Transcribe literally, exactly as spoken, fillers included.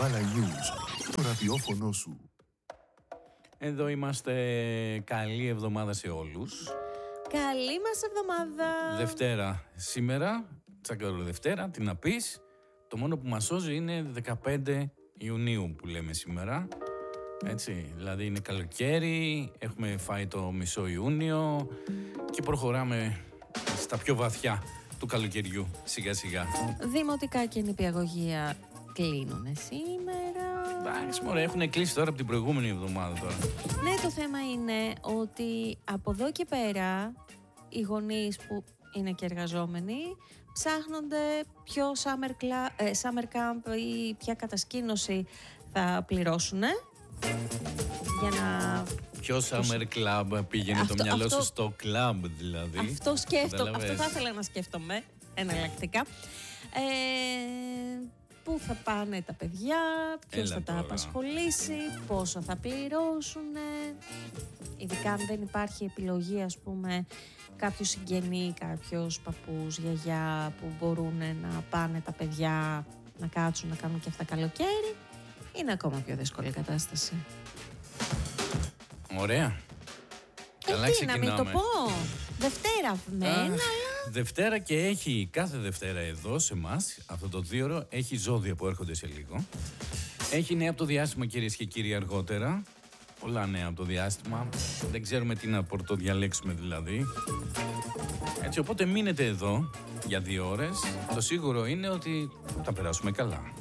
Καβάλα News, το ραδιόφωνο σου. Εδώ είμαστε. Καλή εβδομάδα σε όλους. Καλή μας εβδομάδα. Δευτέρα σήμερα, τσακαρό Δευτέρα, τι να πεις. Το μόνο που μας σώζει είναι δεκαπέντε Ιουνίου που λέμε σήμερα. Έτσι, δηλαδή είναι καλοκαίρι, έχουμε φάει το μισό Ιούνιο και προχωράμε στα πιο βαθιά του καλοκαιριού σιγά σιγά. Δημοτικά και νηπιαγωγεία κλείνουν σήμερα. Εντάξει μωρέ, έχουν κλείσει τώρα από την προηγούμενη εβδομάδα τώρα. Ναι, το θέμα είναι ότι από εδώ και πέρα οι γονείς που είναι και εργαζόμενοι ψάχνονται ποιο summer, cla- ε, summer camp ή ποια κατασκήνωση θα πληρώσουν για να... Ποιο summer club πήγαινε Αυτό- το μυαλό αυτό- σου στο club δηλαδή. Αυτό σκέφτομαι, Καταλαβες. αυτό θα ήθελα να σκέφτομαι εναλλακτικά. Ε, πού θα πάνε τα παιδιά, ποιος Έλα θα τα τώρα. απασχολήσει, πόσο θα πληρώσουν. Ειδικά αν δεν υπάρχει επιλογή, ας πούμε, κάποιο συγγενή, κάποιος παππούς, γιαγιά που μπορούν να πάνε τα παιδιά να κάτσουν να κάνουν και αυτά καλοκαίρι, είναι ακόμα πιο δύσκολη η κατάσταση. Ωραία. Καλά Ε, τι, να μην το ξεκινάμε. πω. Δευτέρα μεν, Αχ, αλλά... Δευτέρα και έχει κάθε Δευτέρα εδώ σε εμάς, αυτό το δίωρο, έχει ζώδια που έρχονται σε λίγο. Έχει νέα από το διάστημα κυρίες και κύριοι αργότερα. Πολλά νέα από το διάστημα. Δεν ξέρουμε τι να πρωτοδιαλέξουμε δηλαδή. Έτσι, οπότε μείνετε εδώ για δύο ώρες. Το σίγουρο είναι ότι θα περάσουμε καλά.